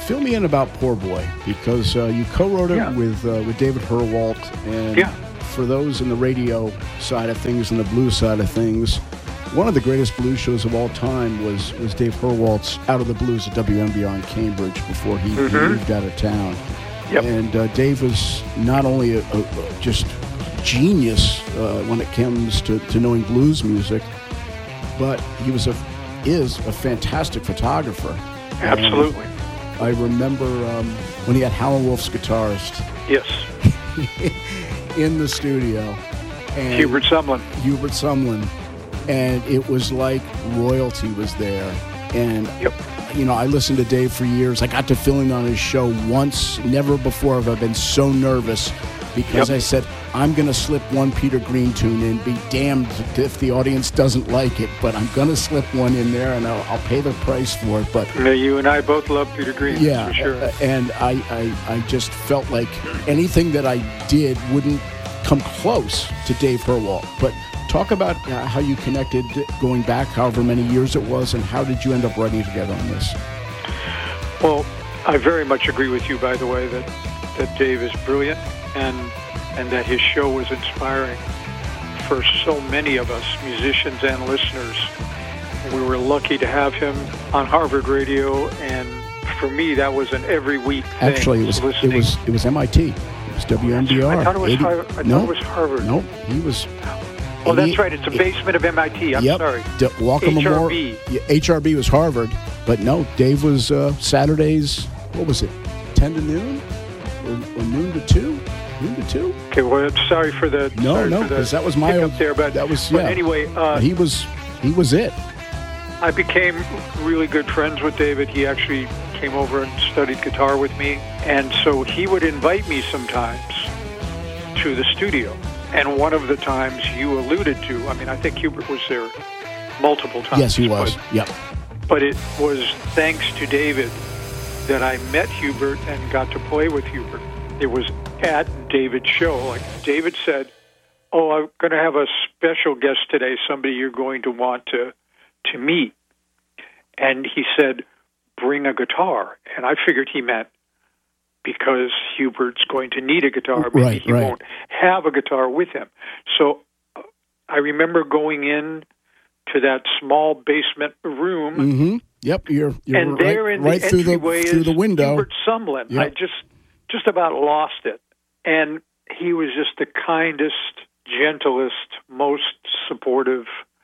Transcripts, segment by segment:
fill me in about Poor Boy, because you co-wrote it with David Herwalt, and for those in the radio side of things and the blues side of things, one of the greatest blues shows of all time was Dave Herwalt's Out of the Blues at WMBR in Cambridge before he moved out of town. Yep. And Dave was not only a just genius when it comes to knowing blues music, but he is a fantastic photographer. Absolutely. And I remember when he had Howlin' Wolf's guitarist. Yes. In the studio. And Hubert Sumlin. And it was like royalty was there. And, I listened to Dave for years. I got to fill in on his show once. Never before have I been so nervous, because I said, I'm going to slip one Peter Green tune in. Be damned if the audience doesn't like it, but I'm going to slip one in there, and I'll pay the price for it. But you and I both love Peter Green, for sure. And I just felt like anything that I did wouldn't come close to Dave Herwalt. But talk about how you connected going back however many years it was, and how did you end up writing together on this? Well, I very much agree with you, by the way, that Dave is brilliant and that his show was inspiring for so many of us, musicians and listeners. We were lucky to have him on Harvard Radio, and for me, that was an every week thing. Actually, it was MIT. It was WMBR. I thought it was Harvard. I thought it was Harvard. Nope, he was. Oh, that's right. It's a basement of MIT. I'm sorry. Walker Memorial. HRB was Harvard, but no, Dave was Saturdays. What was it? 10 to noon, or noon to 2? Noon to 2? Okay. Well, sorry for the because that was my up there, but that was But anyway, he was it. I became really good friends with David. He actually came over and studied guitar with me, and so he would invite me sometimes to the studio. And one of the times you alluded to, I mean, I think Hubert was there multiple times. Yes, he was. But it was thanks to David that I met Hubert and got to play with Hubert. It was at David's show. Like David said, "Oh, I'm going to have a special guest today, somebody you're going to want to meet." And he said, "Bring a guitar." And I figured he meant because Hubert's going to need a guitar. Maybe he won't have a guitar with him. So I remember going in to that small basement room. Mm-hmm. Yep, you're and there in the entryway through the window. Hubert Sumlin. Yep. I just about lost it. And he was just the kindest, gentlest, most supportive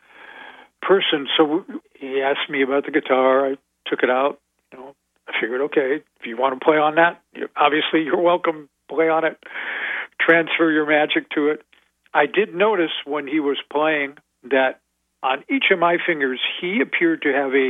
person. So he asked me about the guitar. I took it out. I figured, okay, if you want to play on that, obviously you're welcome. Play on it. Transfer your magic to it. I did notice when he was playing that on each of my fingers, he appeared to have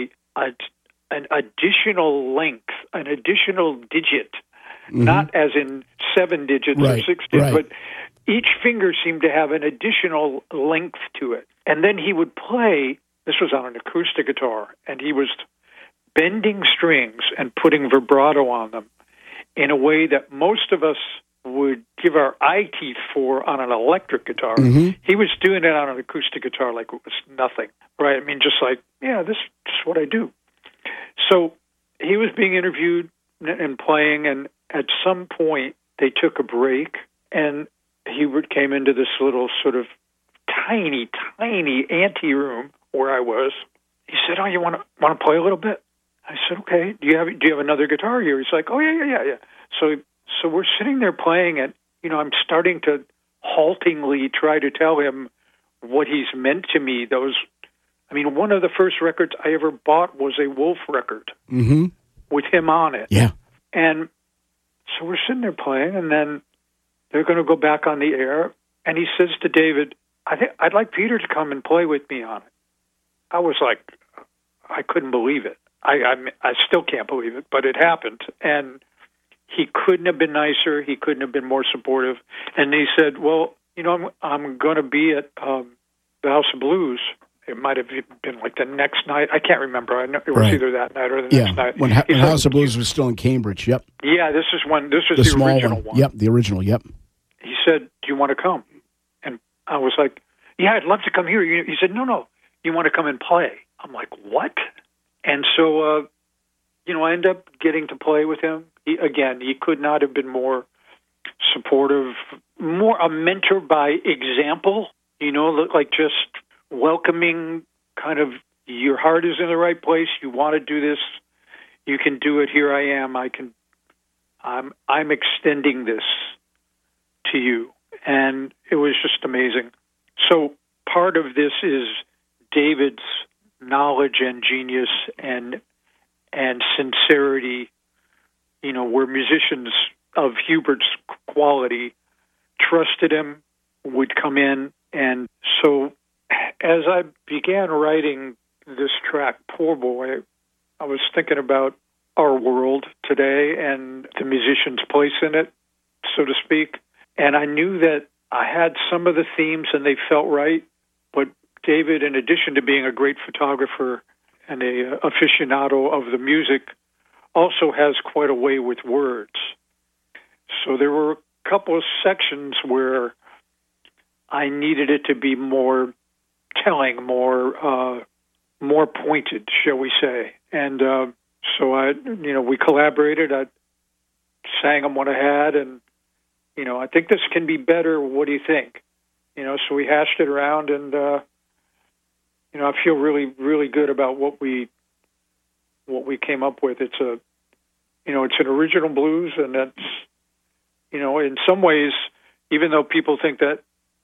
an additional length, an additional digit, not as in 7 digits or 6 digits, but each finger seemed to have an additional length to it. And then he would play, this was on an acoustic guitar, and he was bending strings and putting vibrato on them in a way that most of us would give our eye teeth for on an electric guitar. Mm-hmm. He was doing it on an acoustic guitar like it was nothing, right? I mean, just like, this is what I do. So he was being interviewed and playing, and at some point they took a break, and Hubert came into this little sort of tiny ante room where I was. He said, "Oh, you want to play a little bit?" I said, "Okay. Do you have another guitar here?" He's like, "Oh yeah." So we're sitting there playing, and I'm starting to haltingly try to tell him what he's meant to me. One of the first records I ever bought was a Wolf record with him on it. Yeah. And so we're sitting there playing, and then they're going to go back on the air, and he says to David, "I'd like Peter to come and play with me on it." I was like, I couldn't believe it. I still can't believe it, but it happened. And he couldn't have been nicer. He couldn't have been more supportive. And he said, "Well, I'm going to be at the House of Blues." It might have been like the next night. I can't remember. I know it was either that night or the next night. When House of Blues was still in Cambridge. Yep. Yeah, this was the original one. Yep, the original. Yep. He said, "Do you want to come?" And I was like, "Yeah, I'd love to come here." He said, "No, you want to come and play." I'm like, "What?" And so I ended up getting to play with him. He could not have been more supportive, more a mentor by example, like just welcoming, kind of, your heart is in the right place. You want to do this. You can do it. Here I am. I'm extending this to you. And it was just amazing. So part of this is David's knowledge and genius and sincerity, where musicians of Hubert's quality trusted him, would come in. And so as I began writing this track, Poor Boy, I was thinking about our world today and the musician's place in it, so to speak. And I knew that I had some of the themes and they felt right, but David, in addition to being a great photographer and a aficionado of the music, also has quite a way with words. So there were a couple of sections where I needed it to be more telling, more pointed, shall we say. And so we collaborated. I sang them what I had, and I think this can be better. What do you think? So we hashed it around, and I feel really, really good about what we came up with. It's it's an original blues, and that's, in some ways, even though people think that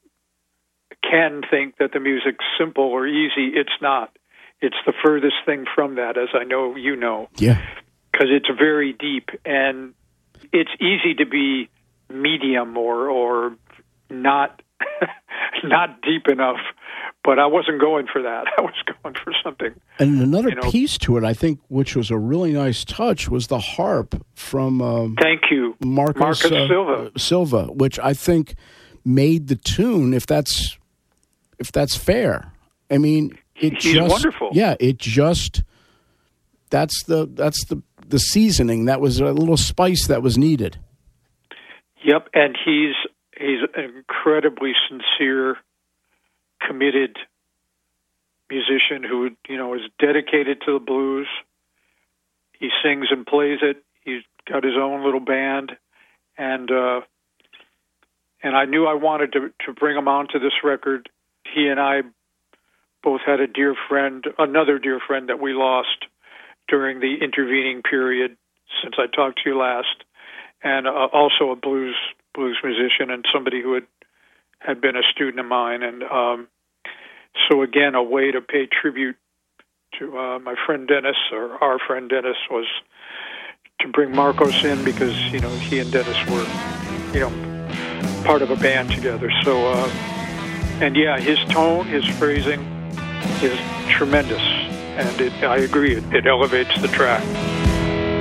the music's simple or easy, it's not. It's the furthest thing from that, as I know you know. Yeah. Because it's very deep, and it's easy to be medium or not not deep enough. But I wasn't going for that. I was going for something. And another piece to it, I think, which was a really nice touch, was the harp from thank you, Marcus Silva, which I think made the tune, if that's fair. I mean, he's wonderful. Yeah, that's the seasoning. That was a little spice that was needed. Yep, and he's an incredibly sincere, committed musician who is dedicated to the blues. He sings and plays it. He's got his own little band, and I knew I wanted to bring him onto this record. He and I both had another dear friend that we lost during the intervening period since I talked to you last, and also a blues musician and somebody who had been a student of mine. And so again, a way to pay tribute to my friend Dennis, or our friend Dennis, was to bring Marcos in, because he and Dennis were part of a band together. So and yeah, his tone, his phrasing is tremendous, and I agree, it elevates the track.